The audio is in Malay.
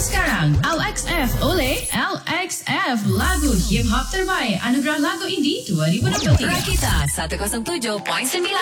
sekarang LXF oleh LXF, lagu hip hop terbaik Anugerah Lagu Indie 2023. Rakita 107.9